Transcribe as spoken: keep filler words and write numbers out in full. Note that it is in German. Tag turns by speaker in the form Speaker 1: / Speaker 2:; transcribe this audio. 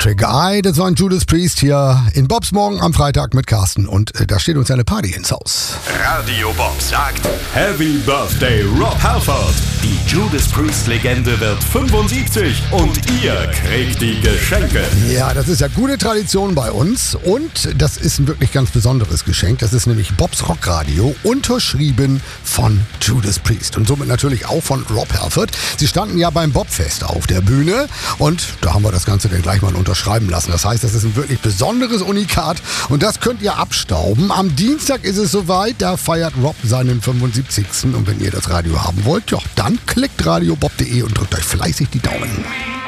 Speaker 1: Electric Eye, das war ein Judas Priest hier in Bobs Morgen am Freitag mit Carsten und äh, da steht uns eine Party ins Haus.
Speaker 2: Radio Bob sagt Happy Birthday Rob Halford. Die Judas Priest Legende wird fünfundsiebzig und ihr kriegt die Geschenke.
Speaker 1: Ja, das ist ja gute Tradition bei uns und das ist ein wirklich ganz besonderes Geschenk. Das ist nämlich Bobs Rockradio, unterschrieben von Judas Priest und somit natürlich auch von Rob Halford. Sie standen ja beim Bobfest auf der Bühne und da haben wir das Ganze dann gleich mal unterschreiben lassen. Das heißt, das ist ein wirklich besonderes Unikat und das könnt ihr abstauben. Am Dienstag ist es soweit, da feiert Rob seinen fünfundsiebzigsten und wenn ihr das Radio haben wollt, ja, dann klickt radiobob punkt de und drückt euch fleißig die Daumen.